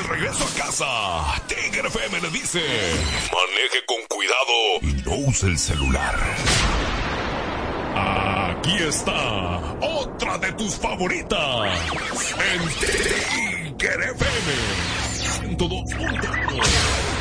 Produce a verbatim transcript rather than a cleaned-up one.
regreso a casa. Tigre F M le dice: maneje con cuidado y no use el celular. Aquí está otra de tus favoritas. En Tigre F M ciento dos punto uno.